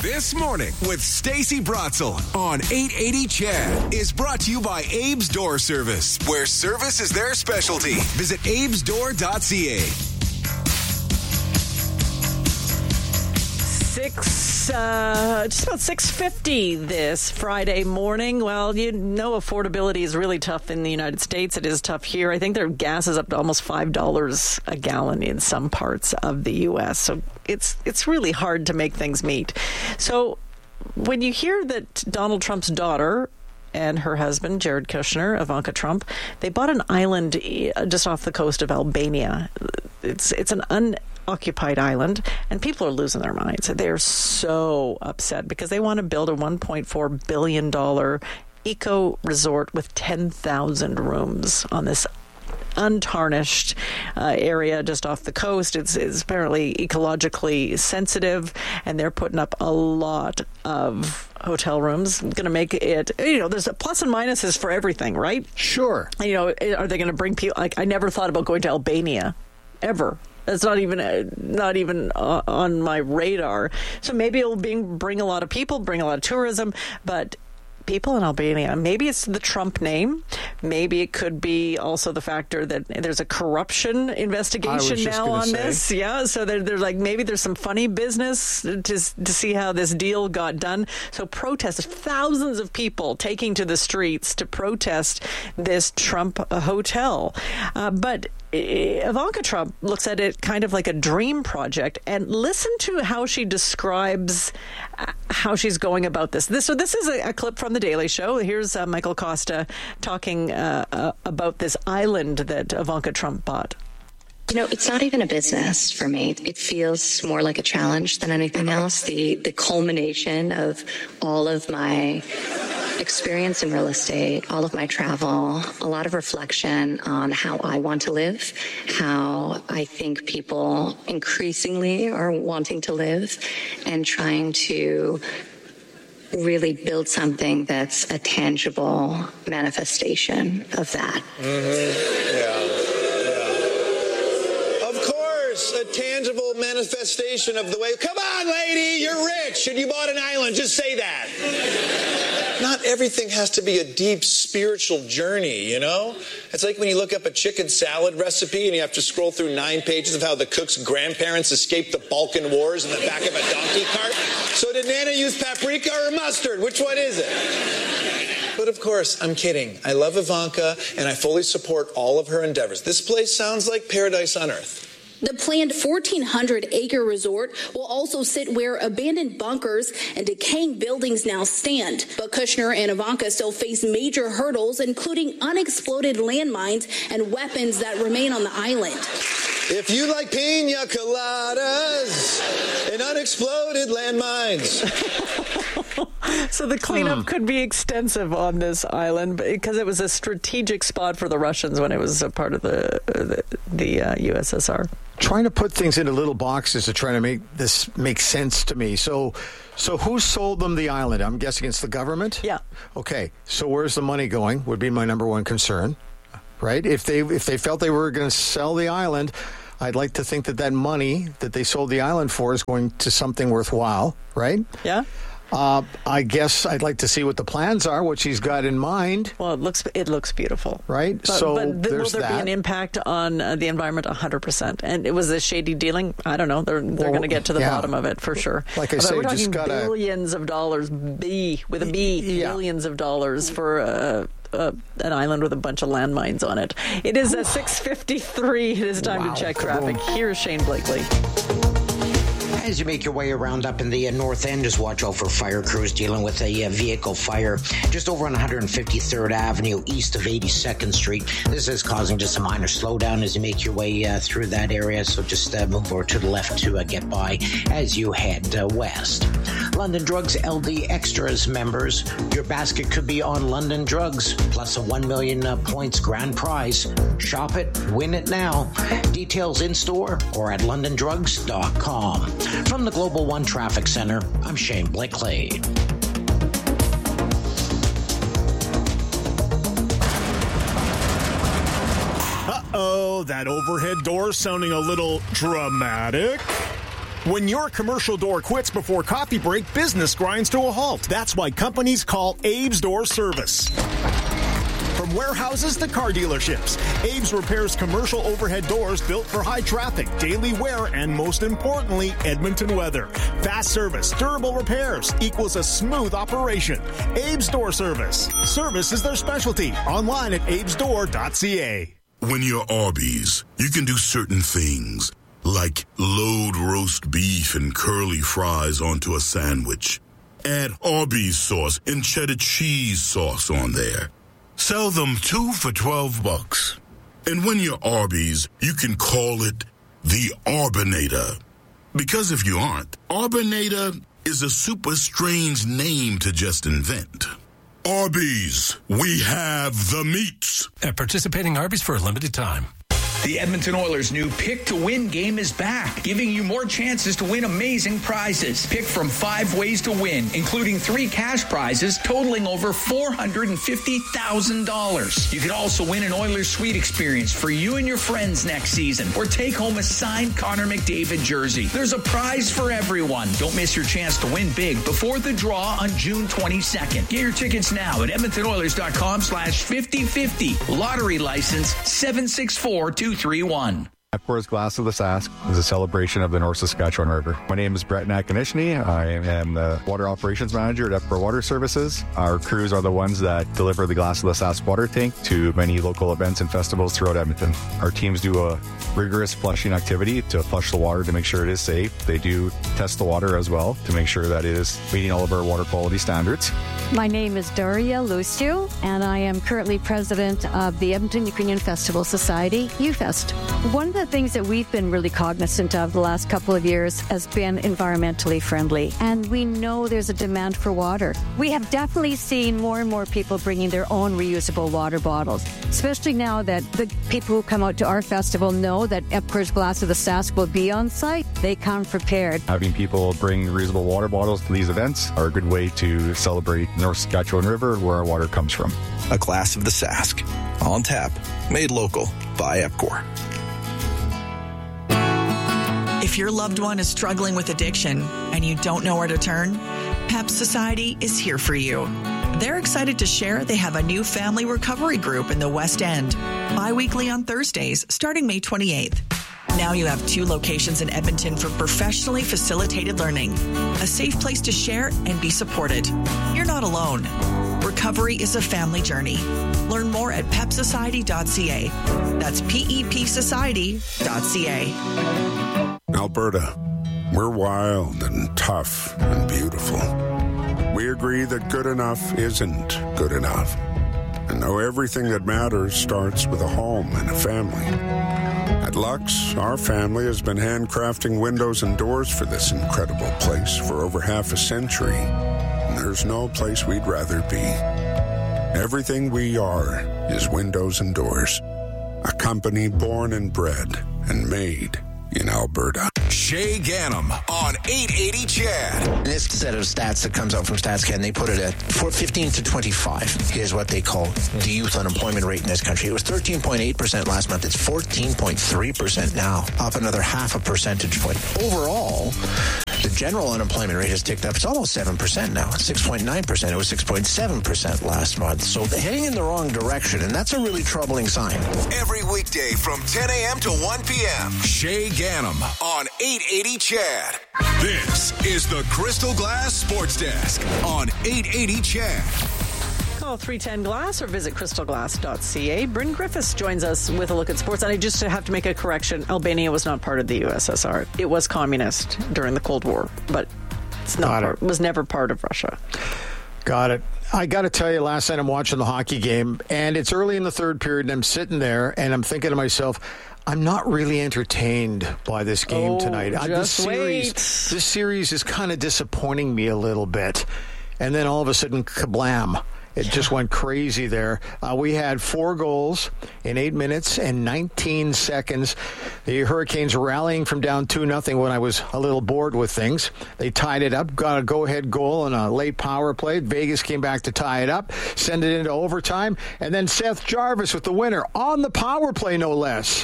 This Morning with Stacey Bratzel on 880 CHED is brought to you by Abe's Door Service, where service is their specialty. Visit abesdoor.ca. Just about 6:50 this Friday morning. Well, you know affordability is really tough in the United States. It is tough here. I think their gas is up to almost $5 a gallon in some parts of the U.S. So it's really hard to make things meet. So when you hear that Donald Trump's daughter and her husband, Jared Kushner, Ivanka Trump, they bought an island just off the coast of Albania. It's an unoccupied island, and people are losing their minds. They're so upset because they want to build a $1.4 billion eco resort with 10,000 rooms on this untarnished area just off the coast. It's apparently ecologically sensitive, and they're putting up a lot of hotel rooms. Going to make it, there's a plus and minuses for everything, right? Sure. Are they going to bring people? Like, I never thought about going to Albania, ever. That's not even on my radar. So maybe it'll bring a lot of people, bring a lot of tourism, but people in Albania, maybe it's the Trump name. Maybe it could be also the factor that there's a corruption investigation now on this. Yeah, so there's like maybe there's some funny business to see how this deal got done. So protesters, thousands of people taking to the streets to protest this Trump hotel. But Ivanka Trump looks at it kind of like a dream project, and listen to how she describes how she's going about this. This is a clip from The Daily Show. Here's Michael Costa talking about this island that Ivanka Trump bought. It's not even a business for me. It feels more like a challenge than anything else. The culmination of all of my experience in real estate, all of my travel, a lot of reflection on how I want to live, how I think people increasingly are wanting to live, and trying to really build something that's a tangible manifestation of that. Mm-hmm. Yeah. Of course, a tangible manifestation of the way. Come on, lady, you're rich and you bought an island. Just say that. Not everything has to be a deep spiritual journey, It's like when you look up a chicken salad recipe and you have to scroll through 9 pages of how the cook's grandparents escaped the Balkan Wars in the back of a donkey cart. So did Nana use paprika or mustard? Which one is it? But of course, I'm kidding. I love Ivanka and I fully support all of her endeavors. This place sounds like paradise on earth. The planned 1,400-acre resort will also sit where abandoned bunkers and decaying buildings now stand. But Kushner and Ivanka still face major hurdles, including unexploded landmines and weapons that remain on the island. If you like pina coladas and unexploded landmines. So the cleanup could be extensive on this island because it was a strategic spot for the Russians when it was a part of the USSR. Trying to put things into little boxes to try to make this make sense to me. So who sold them the island? I'm guessing it's the government? Yeah. Okay. So where's the money going would be my number one concern, right? If they felt they were going to sell the island, I'd like to think that money that they sold the island for is going to something worthwhile, right? Yeah. I guess I'd like to see what the plans are, what she's got in mind. Well, it looks beautiful, right? But will there be an impact on the environment? 100%. And it was a shady dealing. I don't know. They're going to get to the bottom of it for sure. Like I say, we're talking just billions of dollars, billions of dollars for an island with a bunch of landmines on it. It is 6:53. It is time to check traffic. Here's Shane Blakely. As you make your way around up in the north end, just watch out for fire crews dealing with a vehicle fire just over on 153rd Avenue east of 82nd Street. This is causing just a minor slowdown as you make your way through that area, so just move over to the left to get by as you head west. London Drugs LD Extras members, your basket could be on London Drugs, plus a 1 million points grand prize. Shop it, win it now. Details in store or at londondrugs.com. From the Global One Traffic Center, I'm Shane Blakely. Uh-oh, that overhead door sounding a little dramatic. When your commercial door quits before coffee break, business grinds to a halt. That's why companies call Abe's Door Service. From warehouses to car dealerships, Abe's repairs commercial overhead doors built for high traffic, daily wear, and most importantly, Edmonton weather. Fast service, durable repairs equals a smooth operation. Abe's Door Service. Service is their specialty. Online at abesdoor.ca. When you're Arby's, you can do certain things, like load roast beef and curly fries onto a sandwich. Add Arby's sauce and cheddar cheese sauce on there. Sell them 2 for $12. And when you're Arby's, you can call it the Arbinator. Because if you aren't, Arbinator is a super strange name to just invent. Arby's, we have the meats. At participating Arby's for a limited time. The Edmonton Oilers' new Pick to Win game is back, giving you more chances to win amazing prizes. Pick from 5 ways to win, including 3 cash prizes totaling over $450,000. You could also win an Oilers suite experience for you and your friends next season, or take home a signed Connor McDavid jersey. There's a prize for everyone. Don't miss your chance to win big before the draw on June 22nd. Get your tickets now at EdmontonOilers.com/5050. Lottery license 764231. Epcor's Glass of the Sask is a celebration of the North Saskatchewan River. My name is Brett Nakanishny. I am the Water Operations Manager at Epcor Water Services. Our crews are the ones that deliver the Glass of the Sask water tank to many local events and festivals throughout Edmonton. Our teams do a rigorous flushing activity to flush the water to make sure it is safe. They do test the water as well to make sure that it is meeting all of our water quality standards. My name is Daria Lustu, and I am currently president of the Edmonton Ukrainian Festival Society, UFest. One of the things that we've been really cognizant of the last couple of years has been environmentally friendly, and we know there's a demand for water. We have definitely seen more and more people bringing their own reusable water bottles, especially now that the people who come out to our festival know that Epcor's Glass of the Sask will be on site. They come prepared. Having people bring reusable water bottles to these events are a good way to celebrate the North Saskatchewan River, where our water comes from. A Glass of the Sask, on tap, made local by Epcor. If your loved one is struggling with addiction and you don't know where to turn, PEP Society is here for you. They're excited to share they have a new family recovery group in the West End, bi-weekly on Thursdays, starting May 28th. Now you have 2 locations in Edmonton for professionally facilitated learning, a safe place to share and be supported. You're not alone. Recovery is a family journey. Learn more at pepsociety.ca. That's PEPsociety.ca. Alberta, we're wild and tough and beautiful. We agree that good enough isn't good enough, and know everything that matters starts with a home and a family. At Lux, our family has been handcrafting windows and doors for this incredible place for over half a century, and there's no place we'd rather be. Everything we are is windows and doors, a company born and bred and made in Alberta. Shay Ganem on 880 Chad. This set of stats that comes out from StatsCan, they put it at 15 to 25 is what they call the youth unemployment rate in this country. It was 13.8% last month. It's 14.3% now, up another half a percentage point. Overall, the general unemployment rate has ticked up. It's almost 7% now. It's 6.9%. It was 6.7% last month. So they're heading in the wrong direction, and that's a really troubling sign. Every weekday from 10 a.m. to 1 p.m. Shay Ganem on 880 Chad. This is the Crystal Glass Sports Desk on 880 Chad. Call 310-GLASS or visit crystalglass.ca. Bryn Griffiths joins us with a look at sports. And I just have to make a correction. Albania was not part of the USSR. It was communist during the Cold War, but it's not was never part of Russia. Got it. I got to tell you, last night I'm watching the hockey game, and it's early in the third period, and I'm sitting there, and I'm thinking to myself, I'm not really entertained by this game tonight. This series is kind of disappointing me a little bit. And then all of a sudden, kablam. It just went crazy there. We had 4 goals in 8 minutes and 19 seconds. The Hurricanes rallying from down 2-0 when I was a little bored with things. They tied it up, got a go-ahead goal on a late power play. Vegas came back to tie it up, send it into overtime, and then Seth Jarvis with the winner on the power play, no less.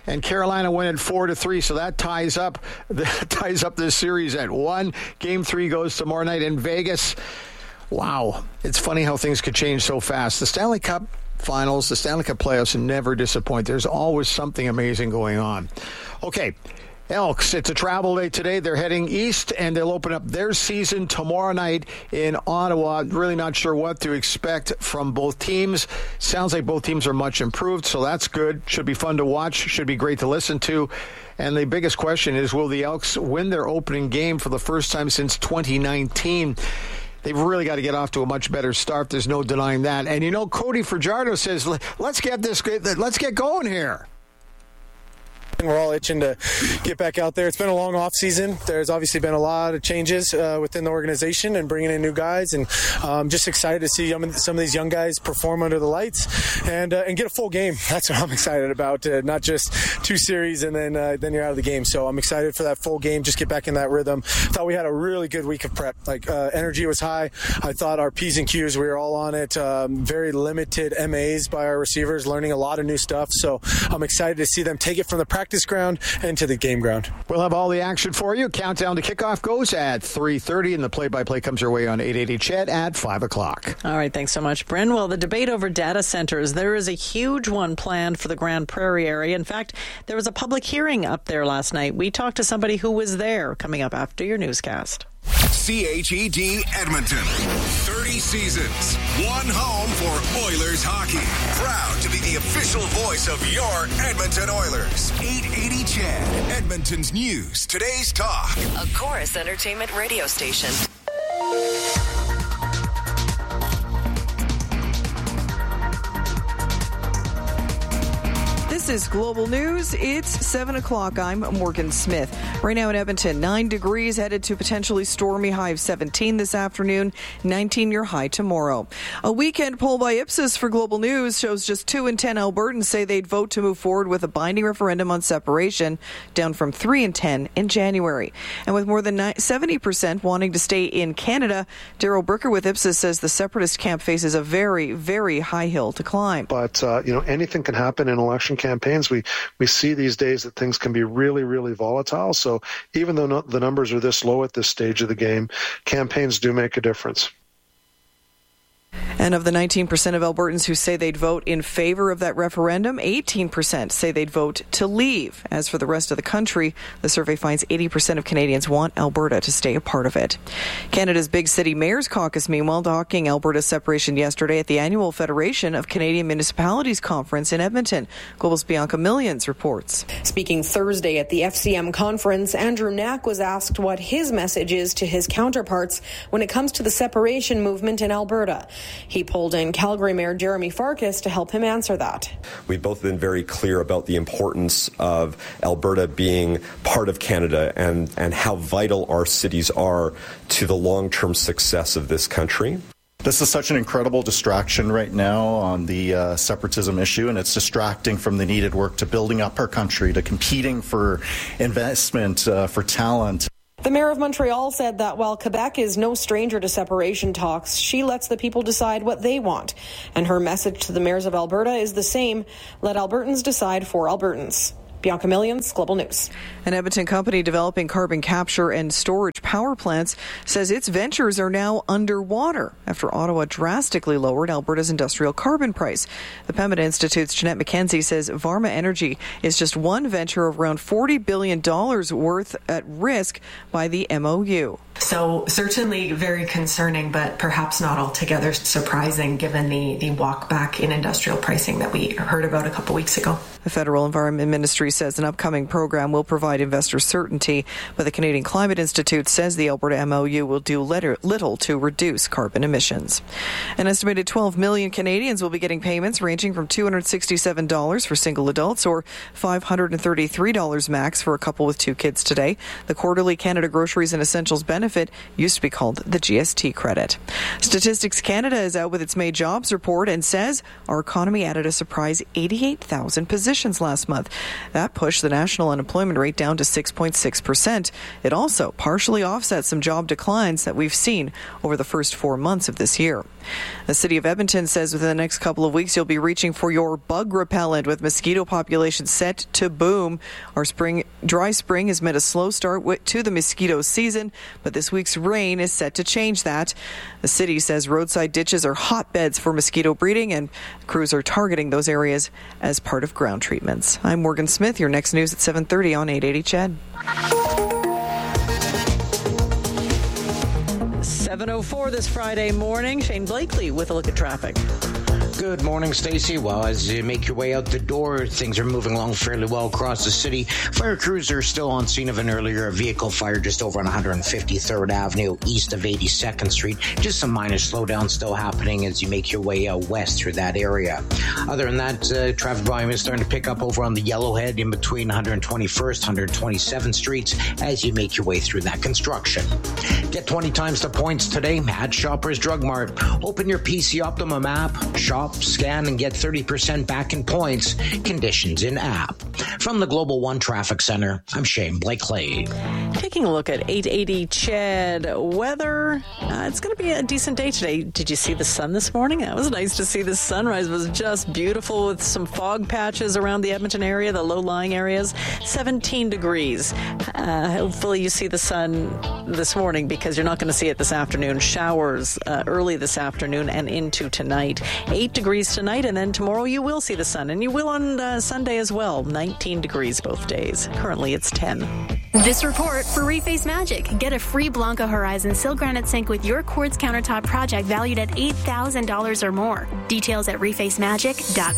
and Carolina win it 4-3. So that ties up this series at 1. Game 3 goes tomorrow night in Vegas. Wow, it's funny how things could change so fast. The Stanley Cup Finals, the Stanley Cup playoffs never disappoint. There's always something amazing going on. Okay. Elks, it's a travel day today. They're heading east, and they'll open up their season tomorrow night in Ottawa. Really not sure what to expect from both teams. Sounds like both teams are much improved, so that's good. Should be fun to watch. Should be great to listen to. And the biggest question is, will the Elks win their opening game for the first time since 2019? They've really got to get off to a much better start. There's no denying that. And, Cody Fajardo says, let's get going here. We're all itching to get back out there. It's been a long off season. There's obviously been a lot of changes within the organization and bringing in new guys, and just excited to see some of these young guys perform under the lights and get a full game. That's what I'm excited about. Not just 2 series and then you're out of the game. So I'm excited for that full game. Just get back in that rhythm. Thought we had a really good week of prep. Energy was high. I thought our P's and Q's, we were all on it. Very limited MAs by our receivers, learning a lot of new stuff. So I'm excited to see them take it from the practice ground into the game ground. We'll have all the action for you. Countdown to kickoff goes at 3:30, and the play-by-play comes your way on 880 CHED at 5 o'clock. All right, thanks so much, Bryn. Well, the debate over data centers, there is a huge one planned for the Grand Prairie area. In fact, there was a public hearing up there last night. We talked to somebody who was there, coming up after your newscast. CHED Edmonton. 30 seasons. One home for Oilers hockey. Proud to be the official voice of your Edmonton Oilers. 880 CHED. Edmonton's news. Today's talk. A Chorus Entertainment radio station. This is Global News. It's 7 o'clock. I'm Morgan Smith. Right now in Edmonton, 9 degrees, headed to potentially stormy, high of 17 this afternoon, 19 your high tomorrow. A weekend poll by Ipsos for Global News shows just 2 in 10 Albertans say they'd vote to move forward with a binding referendum on separation, down from 3 in 10 in January. And with more than 70% wanting to stay in Canada, Daryl Bricker with Ipsos says the separatist camp faces a very, very high hill to climb. But, anything can happen in election campaigns. We see these days that things can be really, really volatile. So even though the numbers are this low at this stage of the game, campaigns do make a difference. And of the 19% of Albertans who say they'd vote in favor of that referendum, 18% say they'd vote to leave. As for the rest of the country, the survey finds 80% of Canadians want Alberta to stay a part of it. Canada's Big City Mayors Caucus, meanwhile, docking Alberta's separation yesterday at the annual Federation of Canadian Municipalities Conference in Edmonton. Global's Bianca Millions reports. Speaking Thursday at the FCM conference, Andrew Knack was asked what his message is to his counterparts when it comes to the separation movement in Alberta. He pulled in Calgary Mayor Jeremy Farkas to help him answer that. We've both been very clear about the importance of Alberta being part of Canada and how vital our cities are to the long-term success of this country. This is such an incredible distraction right now on the separatism issue, and it's distracting from the needed work to building up our country, to competing for investment, for talent. The mayor of Montreal said that while Quebec is no stranger to separation talks, she lets the people decide what they want. And her message to the mayors of Alberta is the same: let Albertans decide for Albertans. Bianca Millions, Global News. An Edmonton company developing carbon capture and storage power plants says its ventures are now underwater after Ottawa drastically lowered Alberta's industrial carbon price. The Pembina Institute's Jeanette McKenzie says Varma Energy is just one venture of around $40 billion worth at risk by the MOU. So certainly very concerning, but perhaps not altogether surprising given the walk back in industrial pricing that we heard about a couple weeks ago. The Federal Environment Ministry says an upcoming program will provide investors certainty, but the Canadian Climate Institute says the Alberta MOU will do little to reduce carbon emissions. An estimated 12 million Canadians will be getting payments ranging from $267 for single adults or $533 max for a couple with 2 kids today. The quarterly Canada Groceries and Essentials benefit used to be called the GST credit. Statistics Canada is out with its May jobs report and says our economy added a surprise 88,000 positions positions last month. That pushed the national unemployment rate down to 6.6%. It also partially offset some job declines that we've seen over the first 4 months of this year. The city of Edmonton says within the next couple of weeks you'll be reaching for your bug repellent, with mosquito population set to boom. Our dry spring has meant a slow start to the mosquito season, but this week's rain is set to change that. The city says roadside ditches are hotbeds for mosquito breeding, and crews are targeting those areas as part of ground treatments. I'm Morgan Smith. Your next news at 7:30 on 880 CHED. 7:04 this Friday morning. Shane Blakely with a look at traffic. Good morning, Stacey. Well, as you make your way out the door, things are moving along fairly well across the city. Fire crews are still on scene of an earlier vehicle fire just over on 153rd Avenue, east of 82nd Street. Just some minor slowdown still happening as you make your way out west through that area. Other than that, traffic volume is starting to pick up over on the Yellowhead in between 121st, 127th Streets as you make your way through that construction. Get 20 times the points today at Shoppers Drug Mart. Open your PC Optimum app, shop, scan, and get 30% back in points. Conditions in app. From the Global One Traffic Center, I'm Shane Blakely. Taking a look at 880 CHED weather. It's going to be a decent day today. Did you see the sun this morning? It was nice to see the sunrise. It was just beautiful with some fog patches around the Edmonton area, the low-lying areas. 17 degrees. Hopefully you see the sun this morning because you're not going to see it this afternoon. Showers early this afternoon and into tonight. 8 degrees tonight, and then tomorrow you will see the sun, and you will on Sunday as well. 19 degrees both days. Currently it's 10. This report for Reface Magic. Get a free Blanco Horizon Sil Granite Sink with your quartz countertop project valued at $8,000 or more. Details at refacemagic.ca.